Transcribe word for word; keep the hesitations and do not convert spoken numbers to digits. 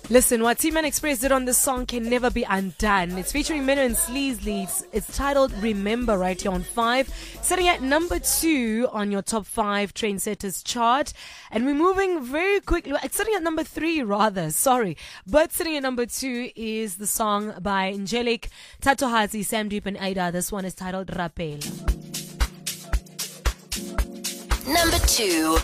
Listen, what T-Man Express did on this song can never be undone. It's featuring Menno and Sleazy. It's, it's titled Remember right here on five. Sitting at number two on your top five trendsetters chart. And we're moving very quickly. It's sitting at number three rather, sorry. But sitting at number two is the song by Angelique, Tatohazi, Sam Deep and Aida. This one is titled Rappel. Number two.